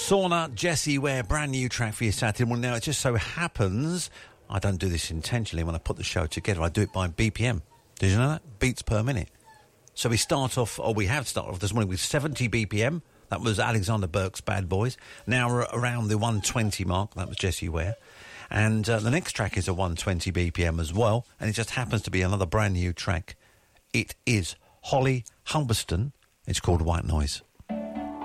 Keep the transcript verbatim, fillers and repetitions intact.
Sauna, Jessie Ware, brand new track for your Saturday morning. Now, it just so happens, I don't do this intentionally when I put the show together, I do it by B P M. Did you know that? Beats per minute. So we start off, or we have started off this morning with seventy B P M. That was Alexander Burke's Bad Boys. Now we're around the one twenty mark. That was Jessie Ware. And uh, the next track is a one twenty B P M as well. And it just happens to be another brand new track. It is Holly Humberston. It's called White Noise.